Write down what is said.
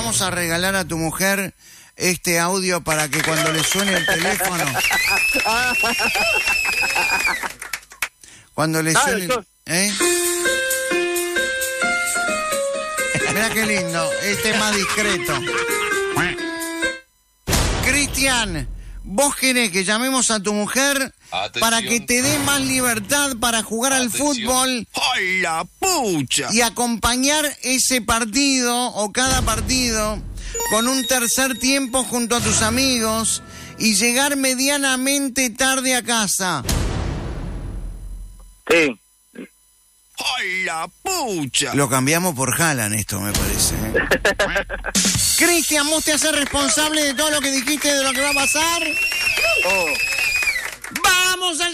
vamos a regalar a tu mujer este audio para que cuando le suene el teléfono... Cuando le suene... Mira qué lindo, este es más discreto. Cristian, vos querés que llamemos a tu mujer para que te dé más libertad para jugar al fútbol. ¡Ay, la pucha! Y acompañar ese partido o cada partido con un tercer tiempo junto a tus amigos y llegar medianamente tarde a casa. Sí. ¡Ay, la pucha! Lo cambiamos por Haaland esto, me parece. Cristian, vos te haces responsable de todo lo que dijiste, de lo que va a pasar. Oh. ¡Vamos a